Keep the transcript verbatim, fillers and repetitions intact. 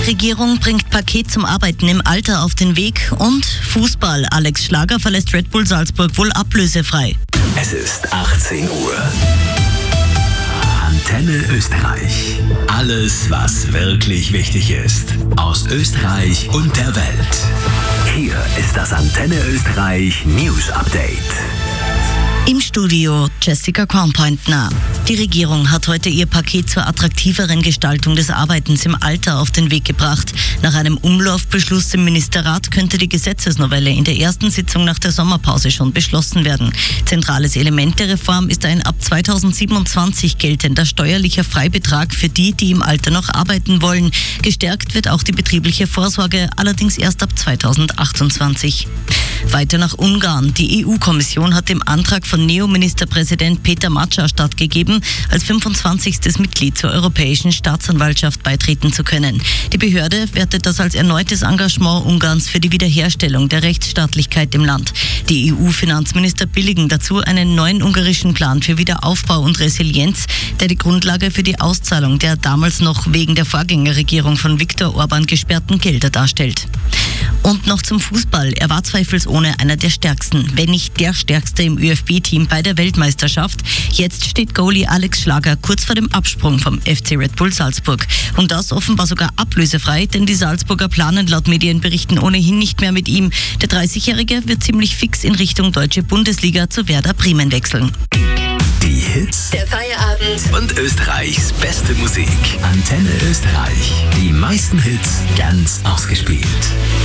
Regierung bringt Paket zum Arbeiten im Alter auf den Weg und Fußball. Alex Schlager verlässt Red Bull Salzburg wohl ablösefrei. Es ist achtzehn Uhr. Antenne Österreich. Alles, was wirklich wichtig ist. Aus Österreich und der Welt. Hier ist das Antenne Österreich News Update. Im Studio Jessica Kornpointner. Die Regierung hat heute ihr Paket zur attraktiveren Gestaltung des Arbeitens im Alter auf den Weg gebracht. Nach einem Umlaufbeschluss im Ministerrat könnte die Gesetzesnovelle in der ersten Sitzung nach der Sommerpause schon beschlossen werden. Zentrales Element der Reform ist ein ab zweitausendsiebenundzwanzig geltender steuerlicher Freibetrag für die, die im Alter noch arbeiten wollen. Gestärkt wird auch die betriebliche Vorsorge, allerdings erst ab zweitausendachtundzwanzig. Weiter nach Ungarn. Die E U-Kommission hat dem Antrag von Neo-Ministerpräsident Peter Matscha stattgegeben, als fünfundzwanzigstes Mitglied zur Europäischen Staatsanwaltschaft beitreten zu können. Die Behörde wertet das als erneutes Engagement Ungarns für die Wiederherstellung der Rechtsstaatlichkeit im Land. Die E U-Finanzminister billigen dazu einen neuen ungarischen Plan für Wiederaufbau und Resilienz, der die Grundlage für die Auszahlung der damals noch wegen der Vorgängerregierung von Viktor Orban gesperrten Gelder darstellt. Und noch zum Fußball. Er war zweifelsohne einer der stärksten, wenn nicht der stärkste im ÖFB-Team bei der Weltmeisterschaft. Jetzt steht Goalie Alex Schlager kurz vor dem Absprung vom F C Red Bull Salzburg. Und das offenbar sogar ablösefrei, denn die Salzburger planen laut Medienberichten ohnehin nicht mehr mit ihm. Der dreißigjährige wird ziemlich fix in Richtung Deutsche Bundesliga zu Werder Bremen wechseln. Die Hits, der Feierabend und Österreichs beste Musik. Antenne Österreich. Die meisten Hits ganz ausgespielt.